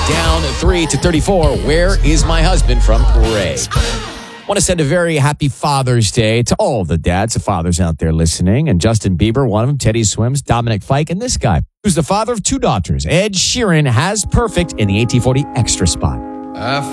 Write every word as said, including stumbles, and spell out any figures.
Down three to thirty-four. Where is my husband from Ray? Want to send a very happy Father's Day to all the dads and fathers out there listening. And Justin Bieber, one of them, Teddy Swims, Dominic Fike, and this guy, who's the father of two daughters. Ed Sheeran has perfect in the eighteen forty extra spot. I